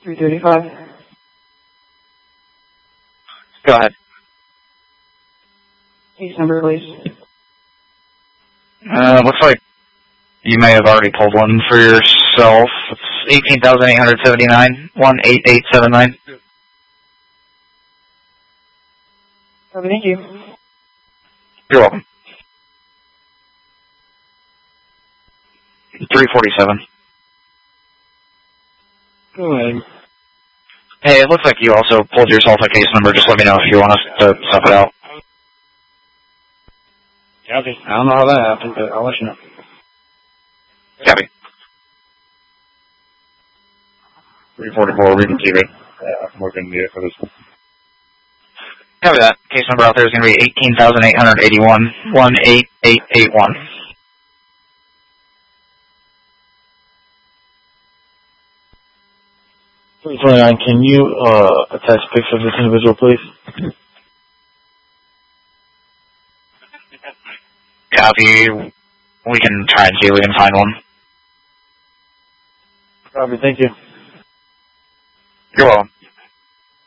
335. Go ahead. Case number, please. Looks like you may have already pulled one for yourself. It's 18,879, 18879. Okay, thank you. You're welcome. 347. Go ahead. Hey, it looks like you also pulled yourself a case number. Just let me know if you want us to sub it out. Copy. I don't know how that happened, but I'll let you know. Copy. 344, we can keep it. We're going to need it for this one. Copy that. Case number out there is going to be 18,881, 18881. Can you attach pics of this individual, please? Copy. We can try and see if we can find one. Copy, thank you. You're welcome.